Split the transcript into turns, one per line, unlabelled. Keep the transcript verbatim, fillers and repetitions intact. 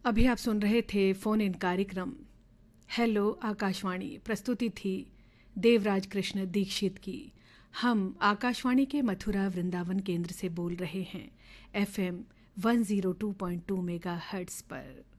अभी आप सुन रहे थे फोन इन कार्यक्रम हेलो आकाशवाणी। प्रस्तुति थी देवराज कृष्ण दीक्षित की। हम आकाशवाणी के मथुरा वृंदावन केंद्र से बोल रहे हैं FM one zero two point two mega hertz पर।